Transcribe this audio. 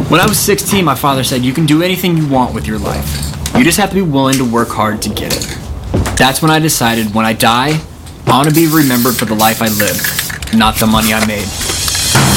When I was 16, my father said, "You can do anything you want with your life. You just have to be willing to work hard to get it." That's when I decided, when I die, I want to be remembered for the life I lived, not the money I made.